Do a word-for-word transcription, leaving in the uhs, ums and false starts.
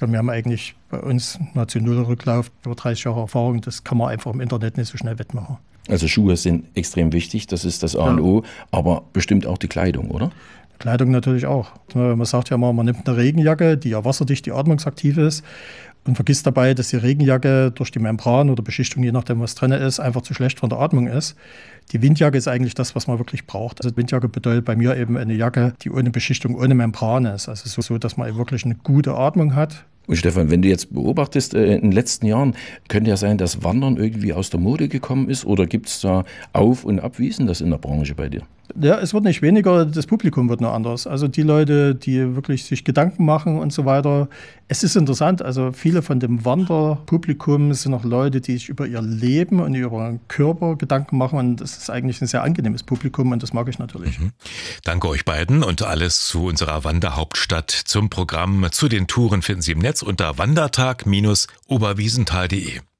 Wir haben eigentlich bei uns nahezu null Rücklauf, über dreißig Jahre Erfahrung, das kann man einfach im Internet nicht so schnell wettmachen. Also Schuhe sind extrem wichtig, das ist das A und O, aber bestimmt auch die Kleidung, oder? Kleidung natürlich auch. Man sagt ja mal, man nimmt eine Regenjacke, die ja wasserdicht, die atmungsaktiv ist, und vergisst dabei, dass die Regenjacke durch die Membran oder Beschichtung, je nachdem was drin ist, einfach zu schlecht von der Atmung ist. Die Windjacke ist eigentlich das, was man wirklich braucht. Also Windjacke bedeutet bei mir eben eine Jacke, die ohne Beschichtung, ohne Membran ist. Also so, so dass man wirklich eine gute Atmung hat. Und Stefan, wenn du jetzt beobachtest, äh, in den letzten Jahren, könnte ja sein, dass Wandern irgendwie aus der Mode gekommen ist, oder gibt es da Auf- und Ab? Wie ist denn das in der Branche bei dir? Ja, es wird nicht weniger, das Publikum wird nur anders. Also die Leute, die wirklich sich Gedanken machen und so weiter. Es ist interessant, also viele von dem Wanderpublikum sind auch Leute, die sich über ihr Leben und über ihren Körper Gedanken machen, und das ist eigentlich ein sehr angenehmes Publikum und das mag ich natürlich. Mhm. Danke euch beiden, und alles zu unserer Wanderhauptstadt, zum Programm, zu den Touren finden Sie im Netz unter wandertag Bindestrich oberwiesenthal punkt de.